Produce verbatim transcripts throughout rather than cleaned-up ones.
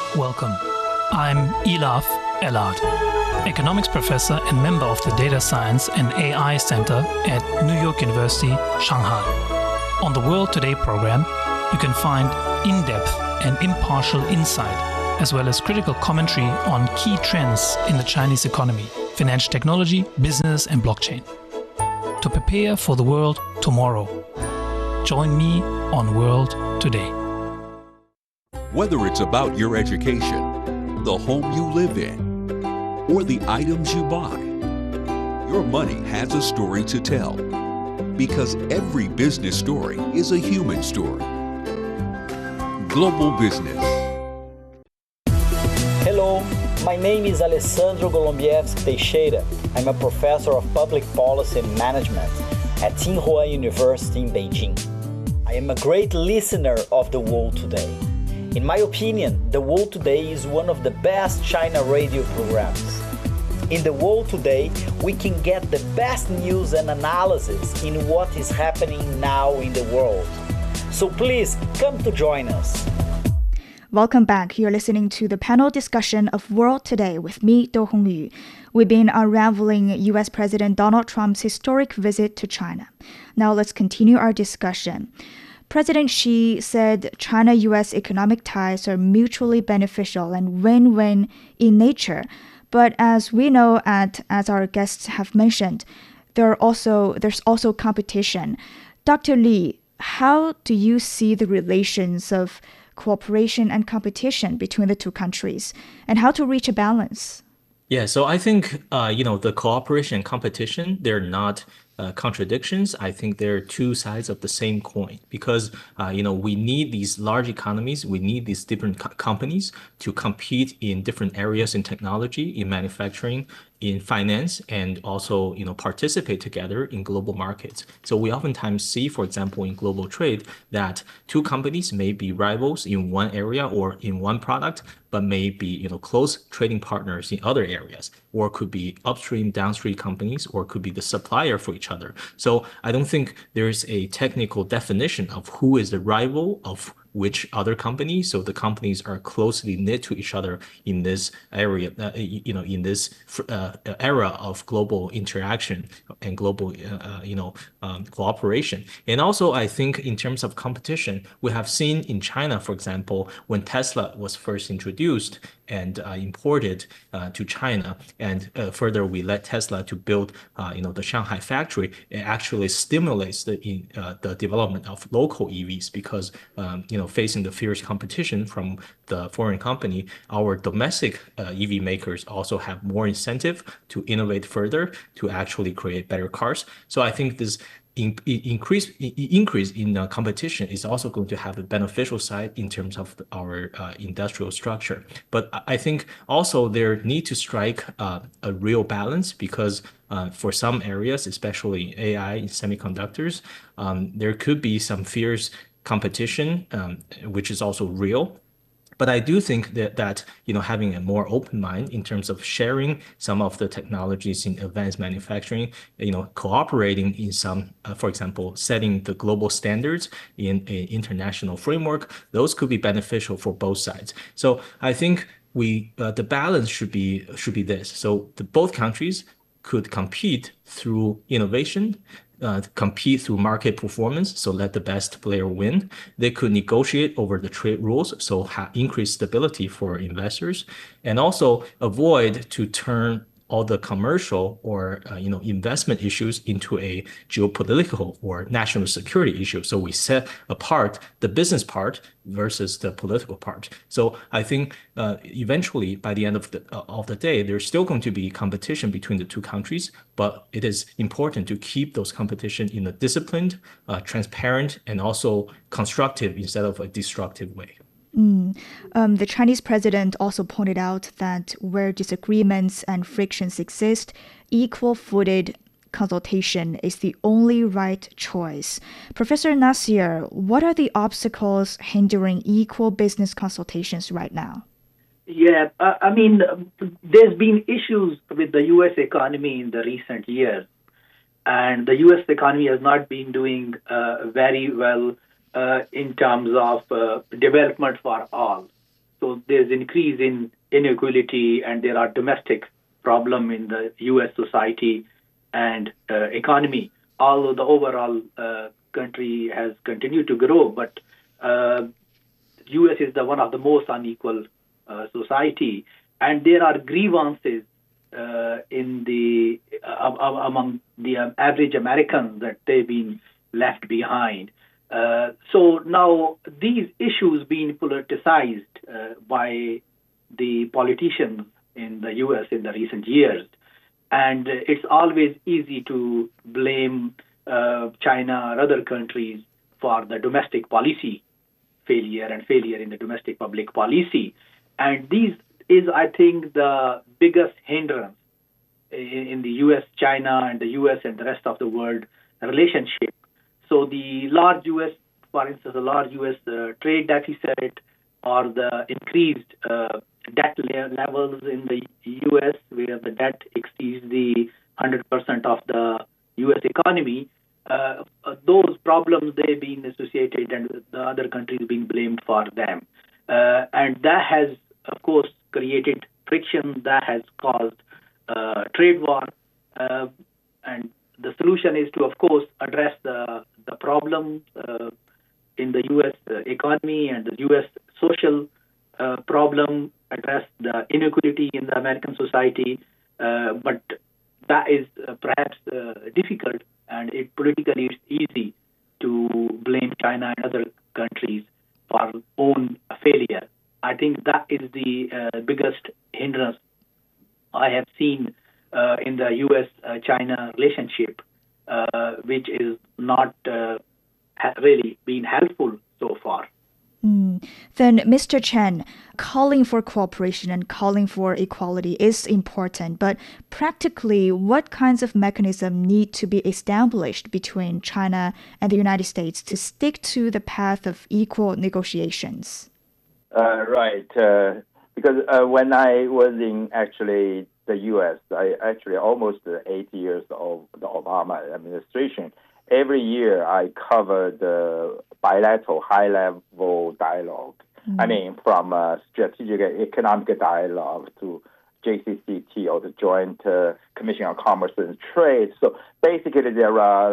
Welcome. I'm Elaf Elad, economics professor and member of the Data Science and A I Center at New York University, Shanghai. On the World Today program, you can find in-depth and impartial insight, as well as critical commentary on key trends in the Chinese economy, financial technology, business, and blockchain. To prepare for the world tomorrow, join me on World Today. Whether it's about your education, the home you live in, or the items you buy, your money has a story to tell. Because every business story is a human story. Global Business. Hello, my name is Alessandro Golombieski Teixeira. I'm a professor of public policy and management at Tsinghua University in Beijing. I am a great listener of The World Today. In my opinion, The World Today is one of the best China radio programs. In The World Today, we can get the best news and analysis in what is happening now in the world. So please come to join us. Welcome back. You're listening to the panel discussion of World Today with me, Do Hongyu. We've been unraveling U S President Donald Trump's historic visit to China. Now let's continue our discussion. President Xi said China-U S economic ties are mutually beneficial and win-win in nature. But as we know, and as our guests have mentioned, there are also there's also competition. Doctor Li, how do you see the relations of cooperation and competition between the two countries, and how to reach a balance? Yeah, so I think uh, you know the cooperation and competition, they're not uh, contradictions. I think they're two sides of the same coin because uh, you know we need these large economies, we need these different co- companies to compete in different areas in technology, in manufacturing, in finance, and also you know participate together in global markets. So we oftentimes see, for example, in global trade, that two companies may be rivals in one area or in one product, but may be you know close trading partners in other areas, or could be upstream, downstream companies, or could be the supplier for each other. So I don't think there's a technical definition of who is the rival of which other company. So the companies are closely knit to each other in this area, uh, you know, in this uh, era of global interaction and global, uh, you know, um, cooperation. And also, I think in terms of competition, we have seen in China, for example, when Tesla was first introduced and uh, imported uh, to China, and uh, further we let Tesla to build, uh, you know, the Shanghai factory. It actually stimulates the uh, the development of local E Vs because, um, you know, facing the fierce competition from the foreign company, our domestic uh, E V makers also have more incentive to innovate further to actually create better cars. So I think this In, increase increase in uh, competition is also going to have a beneficial side in terms of the, our uh, industrial structure. But I think also there need to strike uh, a real balance because uh, for some areas, especially A I and semiconductors, um, there could be some fierce competition, um, which is also real. But I do think that, that you know having a more open mind in terms of sharing some of the technologies in advanced manufacturing, you know, cooperating in some, uh, for example, setting the global standards in an international framework, those could be beneficial for both sides. So I think we uh, the balance should be should be this. So the, both countries could compete through innovation. Uh, compete through market performance, so let the best player win. They could negotiate over the trade rules, so ha- increase stability for investors, and also avoid to turn all the commercial or uh, you know investment issues into a geopolitical or national security issue. So we set apart the business part versus the political part. So I think uh, eventually, by the end of the uh, of the day, there's still going to be competition between the two countries, but it is important to keep those competition in a disciplined, uh, transparent, and also constructive instead of a destructive way. Mm. Um, the Chinese president also pointed out that where disagreements and frictions exist, equal-footed consultation is the only right choice. Professor Nasir, what are the obstacles hindering equal business consultations right now? Yeah, uh, I mean, there's been issues with the U S economy in the recent years, and the U S economy has not been doing uh, very well uh, in terms of uh, development for all. So there's increase in inequality, and there are domestic problem in the U S society and uh, economy. Although the overall uh, country has continued to grow, but uh, U S is the one of the most unequal uh, society, and there are grievances uh, in the uh, among the uh, average Americans that they've been left behind. Uh, so now these issues being politicized uh, by the politicians in the U S in the recent years, and it's always easy to blame uh, China or other countries for the domestic policy failure and failure in the domestic public policy. And these is, I think, the biggest hindrance in, in the U S China and the U S and the rest of the world relationship. So the large U S, for instance, the large U S uh, trade deficit or the increased uh, debt le- levels in the U S, where the debt exceeds the one hundred percent of the U S economy, uh, those problems, they've been associated and the other countries being blamed for them. Uh, and that has, of course, created friction, that has caused uh, trade war. Uh, and the solution is to, of course, address the, the problem uh, in the U S economy and the U S social uh, problem, address the inequality in the American society. Uh, but that is uh, perhaps uh, difficult, and it politically it's easy to blame China and other countries for own failure. I think that is the uh, biggest hindrance I have seen uh, in the U S-China relationship, uh, which is not uh, ha- really been helpful so far. Mm. Then, Mister Chen, calling for cooperation and calling for equality is important, but practically, what kinds of mechanisms need to be established between China and the United States to stick to the path of equal negotiations? Uh, right, uh, because uh, when I was in actually the U S, I actually almost eight years of the Obama administration. Every year I covered the bilateral high-level dialogue. Mm-hmm. I mean, from uh, strategic economic dialogue to J C C T, or the Joint uh, Commission on Commerce and Trade. So basically, there are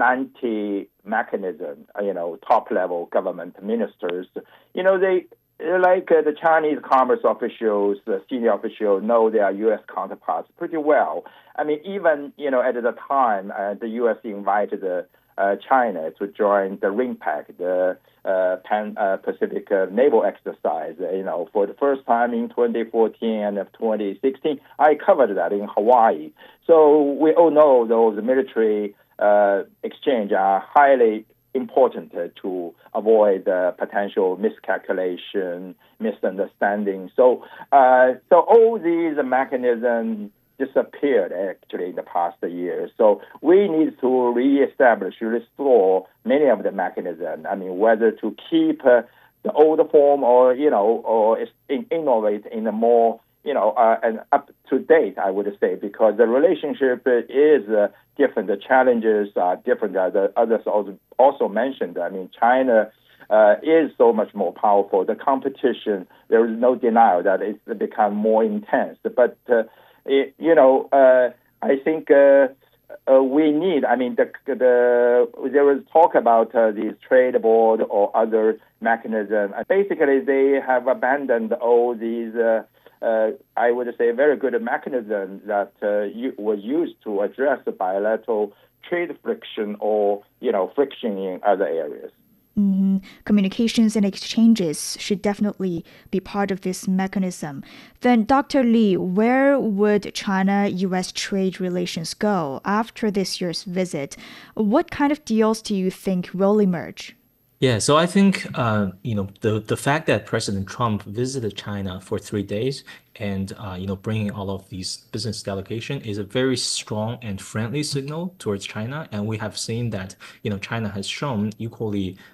ninety mechanisms. You know, top-level government ministers. You know, they like uh, the Chinese commerce officials, the senior officials know their U S counterparts pretty well. I mean, even, you know, at the time, uh, the U S invited uh, uh, China to join the RIMPAC, the uh, Pan-Pacific uh, Naval Exercise, uh, you know, for the first time in twenty fourteen and twenty sixteen. I covered that in Hawaii. So we all know those military uh, exchange are highly important uh, to avoid uh, potential miscalculation, misunderstanding. So, uh, so all these mechanisms disappeared actually in the past year. So we need to reestablish, restore many of the mechanisms. I mean, whether to keep uh, the old form or, you know, or in, innovate in a more, you know, uh, and up to date, I would say, because the relationship is uh, different. The challenges are different. Uh, the others also, also mentioned. I mean, China uh, is so much more powerful. The competition, there is no denial that it's become more intense. But, uh, it, you know, uh, I think uh, uh, we need, I mean, the, the there was talk about uh, these trade board or other mechanisms. Basically, they have abandoned all these uh, Uh, I would say, a very good mechanism that uh, you, was used to address the bilateral trade friction or, you know, friction in other areas. Mm-hmm. Communications and exchanges should definitely be part of this mechanism. Then, Doctor Li, where would China-U S trade relations go after this year's visit? What kind of deals do you think will emerge? Yeah, so I think uh, you know the the fact that President Trump visited China for three days and uh, you know bringing all of these business delegation is a very strong and friendly signal towards China, and we have seen that you know China has shown equally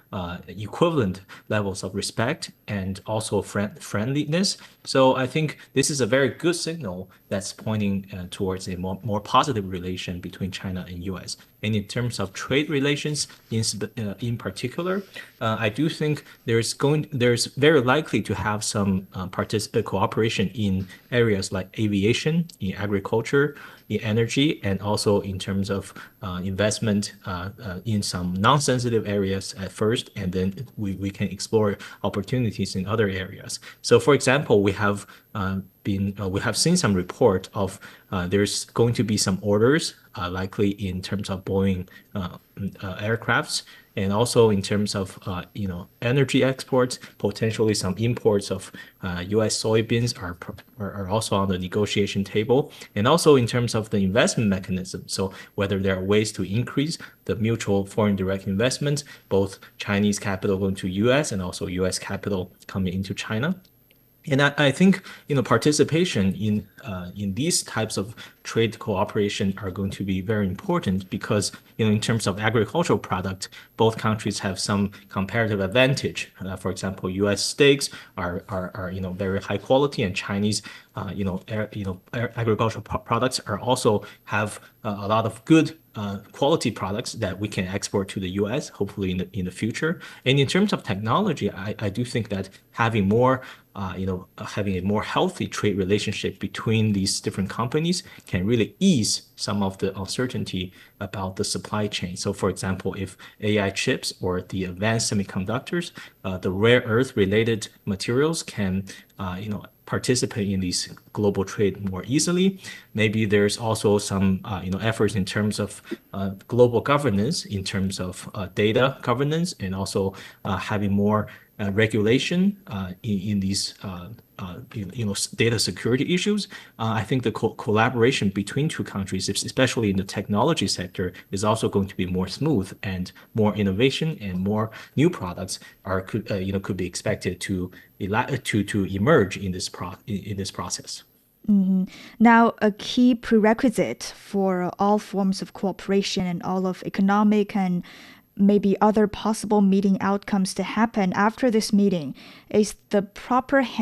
uh, equivalent levels of respect and also friend friendliness. So I think this is a very good signal that's pointing uh, towards a more, more positive relation between China and U S. And in terms of trade relations, in uh, in particular, uh, I do think there's going there's very likely to have some uh, partic- uh, cooperation in areas like aviation, in agriculture, in energy, and also in terms of uh, investment uh, uh, in some non-sensitive areas at first, and then we, we can explore opportunities in other areas. So, for example, we have uh, been uh, we have seen some report of uh, there's going to be some orders uh, likely in terms of Boeing uh, uh, aircrafts, and also in terms of uh, you know energy exports, potentially some imports of uh, U S soybeans are, are are also on the negotiation table, and also in terms of the investment mechanism. So whether there are ways to increase the mutual foreign direct investments, both Chinese capital going to U S and also U S capital coming into China. And I, I think you know participation in uh, in these types of trade cooperation are going to be very important because you know in terms of agricultural product, both countries have some comparative advantage. Uh, for example, U S steaks are, are are you know very high quality, and Chinese uh, you know air, you know agricultural products are also have uh, a lot of good Uh, quality products that we can export to the U S, hopefully in the in the future. And in terms of technology, I, I do think that having more, uh, you know, uh, having a more healthy trade relationship between these different companies can really ease some of the uncertainty about the supply chain. So, for example, if A I chips or the advanced semiconductors, uh, the rare earth related materials can, uh, you know, participate in these global trade more easily. Maybe there's also some uh, you know efforts in terms of uh, global governance, in terms of uh, data governance, and also uh, having more uh, regulation uh, in, in these uh, uh, you know data security issues. Uh, I think the co- collaboration between two countries, especially in the technology sector, is also going to be more smooth, and more innovation and more new products are could uh, you know could be expected to to to emerge in this pro in this process. Mm-hmm. Now, a key prerequisite for all forms of cooperation and all of economic and maybe other possible meeting outcomes to happen after this meeting is the proper